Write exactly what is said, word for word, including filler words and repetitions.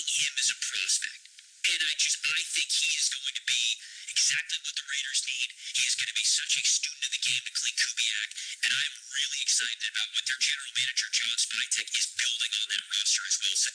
him as a prospect. And I just I think he is going to be exactly what the Raiders need. He is going to be such a student of the game to Klint Kubiak, and I'm really excited about what their general manager John Spytek is building on that roster as well.